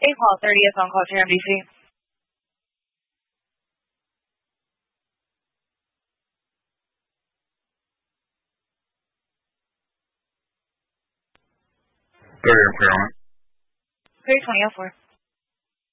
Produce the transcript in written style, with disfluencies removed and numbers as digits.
April 30th on call to NBC. Clear, clear on. Clear 2004.